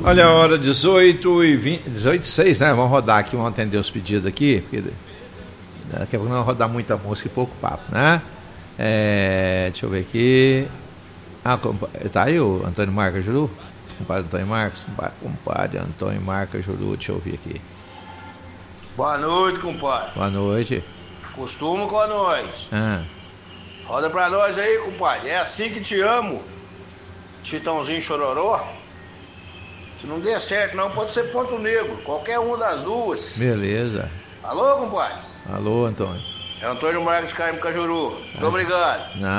Olha a hora, 18h20, 18h06, né? Vamos rodar aqui, vamos atender os pedidos aqui, porque daqui a pouco não vamos rodar muita música e pouco papo, né? Deixa eu ver aqui. Tá aí o Antônio Marcos Juru? Compadre Antônio Marcos? Compadre Antônio Marcos Juru, deixa eu ouvir aqui. Boa noite, compadre. Boa noite. Costuma com nós. Roda pra nós aí, compadre. É assim que te amo. Chitãozinho Chororó. Se não der certo não, pode ser Ponto Negro. Qualquer uma das duas. Beleza. Alô, compadre? Alô, Antônio. É Antônio Marcos Carmo Cajuru. Muito obrigado.